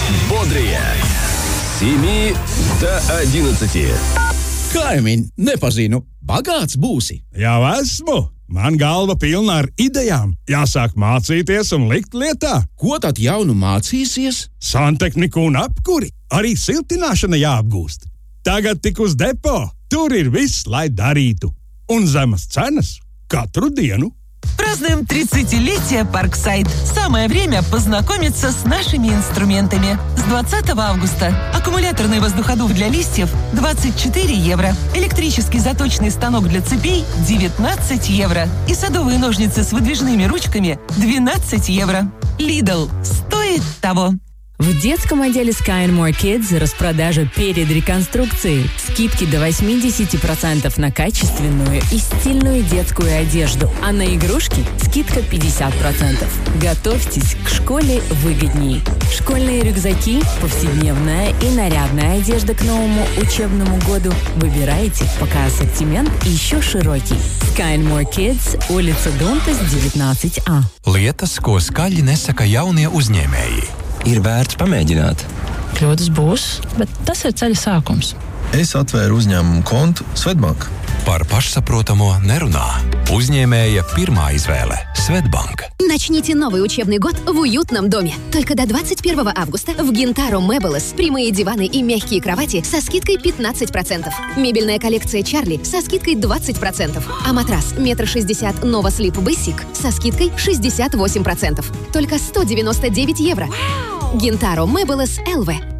Бодрые. С 7 до 11. Kaimiņ, nepazinu. Bagāts būsi. Jau esmu. Man galva pilna ar idejām. Jāsāk mācīties un likt lietā. Ko tad jaunu mācīsies? Santehniku un apkuri. Arī siltināšana jāapgūst. Tagad tik uz depo. Tur ir viss, lai darītu. Un zemas cenas katru dienu. Празднуем 30-летие Парксайд. Самое время познакомиться с нашими инструментами. С 20 августа аккумуляторный воздуходув для листьев 24 евро. Электрический заточный станок для цепей 19 евро. И садовые ножницы с выдвижными ручками 12 евро. Lidl. Стоит того. В детском отделе Sky and More Kids распродажа перед реконструкцией. Скидки до 80% на качественную и стильную детскую одежду. А на игрушки скидка 50%. Готовьтесь к школе выгодней. Школьные рюкзаки, повседневная и нарядная одежда к новому учебному году. Выбирайте, пока ассортимент еще широкий. Sky and More Kids, улица Дунтас, 19А. Lietas, ko skaļi nesaka jaunie uzņēmēji. Ir vērts pamēģināt. Kļūdas būs, bet tas ir ceļa sākums. Es atvēru uzņēmumu kontu Swedbank. Par pašsaprotamo nerunā. Uzņēmēja pirmā izvēle – Swedbank. Начните новый учебный год в уютном доме. Только до 21 августа в Gintaro Meubles прямые диваны и мягкие кровати со скидкой 15%. Мебельная коллекция Чарли со скидкой 20%. А матрас 1,60 м Nova Sleep Basic со скидкой 68%. Только 199 евро. Gintaro Meubles LV.